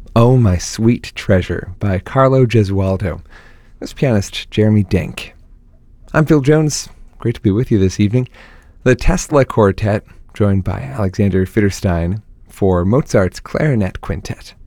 Oh My Sweet Treasure by Carlo Gesualdo. This pianist, Jeremy Denk. I'm Phil Jones. Great to be with you this evening. The Tesla Quartet, joined by Alexander Fitterstein, for Mozart's Clarinet Quintet.